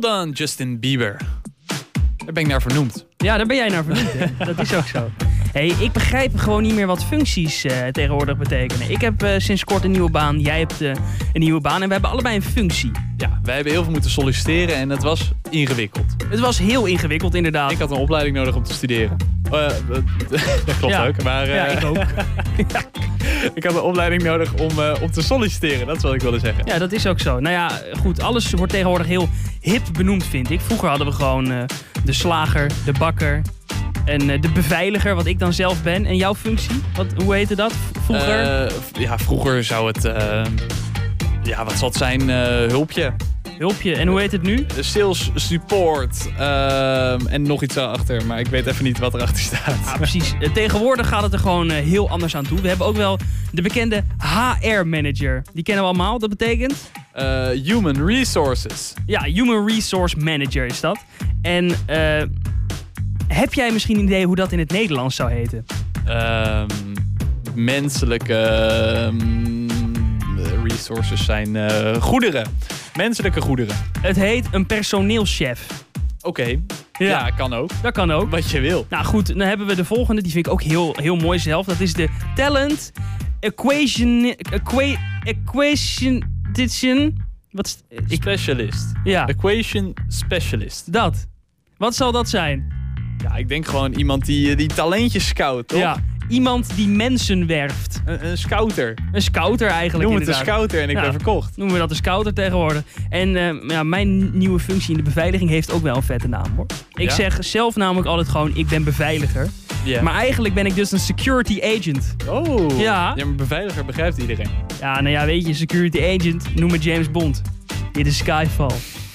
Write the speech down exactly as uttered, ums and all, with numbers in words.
dan Justin Bieber. Daar ben ik naar vernoemd. Ja, daar ben jij naar vernoemd. Hè? Dat is ook zo. Hey, ik begrijp gewoon niet meer wat functies uh, tegenwoordig betekenen. Ik heb uh, sinds kort een nieuwe baan. Jij hebt uh, een nieuwe baan. En we hebben allebei een functie. Ja, wij hebben heel veel moeten solliciteren en het was ingewikkeld. Het was heel ingewikkeld, inderdaad. Ik had een opleiding nodig om te studeren. Uh, dat klopt ja. ook. Maar, uh, ja, ik ook. ja. Ik had een opleiding nodig om, uh, om te solliciteren. Dat is wat ik wilde zeggen. Ja, dat is ook zo. Nou ja, goed. Alles wordt tegenwoordig heel hip benoemd, vind ik. Vroeger hadden we gewoon uh, de slager, de bakker en uh, de beveiliger, wat ik dan zelf ben. En jouw functie? Wat, hoe heette dat vroeger? Uh, ja, vroeger zou het... Uh, ja, wat zal het zijn? Uh, hulpje. Hulpje. En hoe heet het nu? Sales support. Uh, en nog iets daarachter, maar ik weet even niet wat erachter staat. Ja, precies. Tegenwoordig gaat het er gewoon uh, heel anders aan toe. We hebben ook wel de bekende H R-manager. Die kennen we allemaal. Dat betekent? Uh, human Resources. Ja, Human Resource Manager is dat. En uh, heb jij misschien een idee hoe dat in het Nederlands zou heten? Uh, menselijke um, resources zijn uh, goederen. Menselijke goederen. Het heet een personeelschef. Oké. Okay. Ja. ja, kan ook. Dat kan ook. Wat je wil. Nou goed, dan hebben we de volgende. Die vind ik ook heel, heel mooi zelf. Dat is de Talent Equation... Equa, equation... Wat is, ik, Specialist. Ja. Equation Specialist. Dat. Wat zal dat zijn? Ja, ik denk gewoon iemand die, die talentjes scout, toch? Ja. Iemand die mensen werft. Een, een scouter. Een scouter eigenlijk. Noem het een scouter en ik ja, ben verkocht. Noemen we dat een scouter tegenwoordig. En uh, ja, mijn nieuwe functie in de beveiliging heeft ook wel een vette naam, hoor. Ik ja? zeg zelf namelijk altijd gewoon, ik ben beveiliger. Yeah. Maar eigenlijk ben ik dus een security agent. Oh. Ja. Ja, maar beveiliger begrijpt iedereen. Ja, nou ja, weet je, security agent, noem me James Bond. Dit is Skyfall.